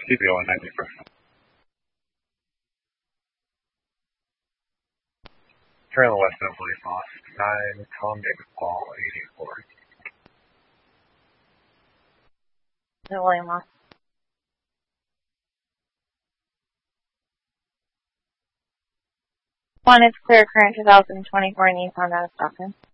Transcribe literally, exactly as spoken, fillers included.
C B O ninety-first. Turn west of Police Loss, nine Tom Dick Paul eighty-four. No, William Loss. One is clear current two thousand twenty-four Nissan out of Stockton.